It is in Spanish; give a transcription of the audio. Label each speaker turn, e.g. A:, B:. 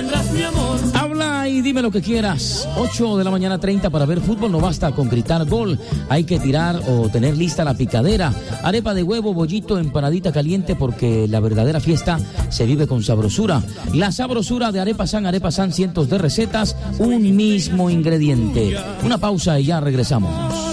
A: tendrás mi amor.
B: Habla y dime lo que quieras. 8 de la mañana 30 para ver fútbol. No basta con gritar gol. Hay que tirar o tener lista la picadera. Arepa de huevo, bollito, empanadita caliente, porque la verdadera fiesta se vive con sabrosura. La sabrosura de Arepa San, cientos de recetas, un mismo ingrediente. Una pausa y ya regresamos.